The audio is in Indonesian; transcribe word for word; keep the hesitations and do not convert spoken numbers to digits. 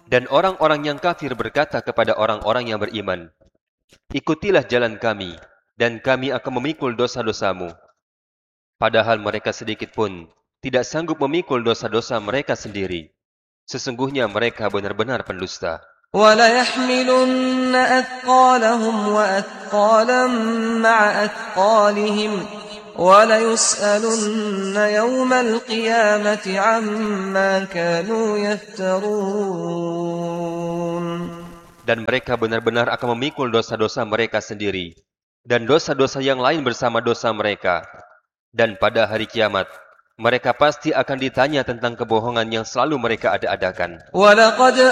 Dan orang-orang yang kafir berkata kepada orang-orang yang beriman, ikutilah jalan kami, dan kami akan memikul dosa-dosamu. Padahal mereka sedikit pun tidak sanggup memikul dosa-dosa mereka sendiri. Sesungguhnya mereka benar-benar pendusta. وَلَيَحْمِلُنَّ أَثْقَالَهُمْ وَأَثْقَالًا مَعَ أَثْقَالِهِمْ وَلَيُسْأَلُنَّ يَوْمَ الْقِيَامَةِ عَمَّا كَانُوا يَفْتَرُونَ. Dan mereka benar-benar akan memikul dosa-dosa mereka sendiri, dan dosa-dosa yang lain bersama dosa mereka. Dan pada hari kiamat, mereka pasti akan ditanya tentang kebohongan yang selalu mereka ada-adakan. وَلَقَدْ